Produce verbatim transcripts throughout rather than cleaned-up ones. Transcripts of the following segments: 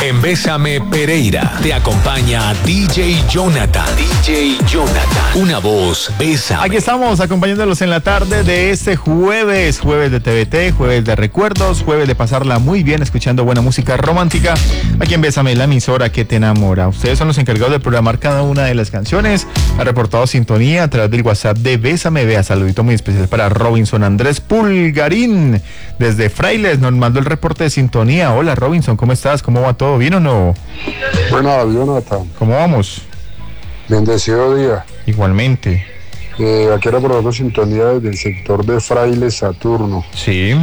En Bésame Pereira te acompaña D J Jonathan. D J Jonathan. Una voz, Bésame. Aquí estamos acompañándolos en la tarde de este jueves. Jueves de T V T, jueves de recuerdos, jueves de pasarla muy bien escuchando buena música romántica. Aquí en Bésame, la emisora que te enamora. Ustedes son los encargados de programar cada una de las canciones. Ha reportado sintonía a través del WhatsApp de Bésame. Vea, saludito muy especial para Robinson Andrés Pulgarín. Desde Frailes nos mandó el reporte de sintonía. Hola Robinson, ¿cómo estás? ¿Cómo va todo? ¿Bien o no? Bueno, Jonathan. ¿Cómo vamos? Bendecido día. Igualmente. Eh, aquí reportando sintonía desde el sector de Frailes Saturno. Sí.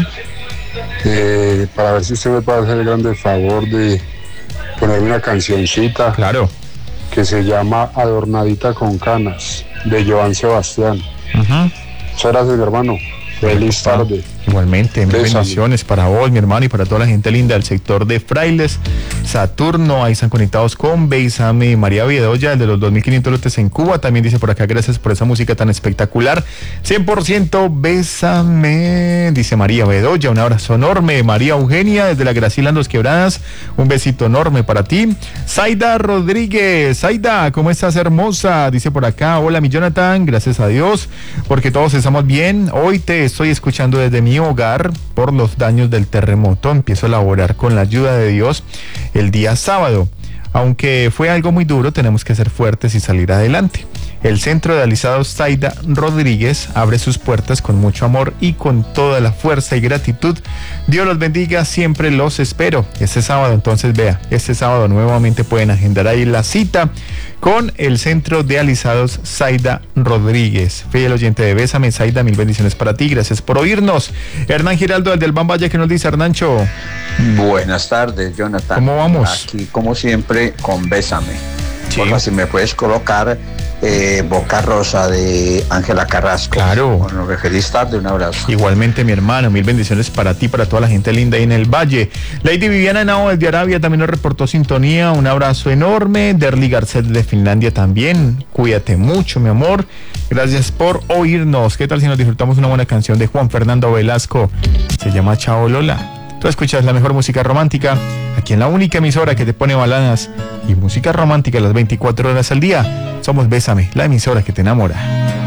Eh, para ver si usted me puede hacer el grande favor de ponerme una cancioncita. Claro. Que se llama Adornadita con Canas, de Joan Sebastián. Uh-huh. Muchas gracias, mi hermano. Feliz tarde. Igualmente, mil bendiciones para vos, mi hermano, y para toda la gente linda del sector de Frailes Saturno. Ahí están conectados con Bésame. María Bedoya, el de los dos mil quinientos lotes en Cuba, también dice por acá, gracias por esa música tan espectacular. cien por ciento Bésame, dice María Bedoya. Un abrazo enorme. María Eugenia, desde la Graciela en Dos Quebradas, un besito enorme para ti. Zaida Rodríguez, Zaida, ¿cómo estás, hermosa? Dice por acá, hola mi Jonathan, gracias a Dios, porque todos estamos bien. Hoy te estoy escuchando desde mi hogar por los daños del terremoto. Empiezo a laborar con la ayuda de Dios el día sábado. Aunque fue algo muy duro, tenemos que ser fuertes y salir adelante. El Centro de Alisados Zaida Rodríguez abre sus puertas con mucho amor y con toda la fuerza y gratitud. Dios los bendiga, siempre los espero. Este sábado, entonces vea, este sábado nuevamente pueden agendar ahí la cita con el Centro de Alisados Zaida Rodríguez. Fiel oyente de Bésame, Zaida, mil bendiciones para ti, gracias por oírnos. Hernán Giraldo, el del Bambaye, ¿qué nos dice, Hernancho? Buenas tardes, Jonathan. ¿Cómo vamos? Aquí, como siempre, con Bésame. Sí. Porfa, si me puedes colocar eh, Boca Rosa de Ángela Carrasco. Claro. Bueno, feliz tarde, un abrazo. Igualmente, mi hermano, mil bendiciones para ti, para toda la gente linda ahí en el Valle. Lady Viviana Henao desde Arabia también nos reportó sintonía, un abrazo enorme. Derly Garcet de Finlandia también, cuídate mucho, mi amor. Gracias por oírnos. ¿Qué tal si nos disfrutamos una buena canción de Juan Fernando Velasco? Se llama Chao Lola. Tú escuchas la mejor música romántica aquí en la única emisora que te pone baladas y música romántica las veinticuatro horas al día. Somos Bésame, la emisora que te enamora.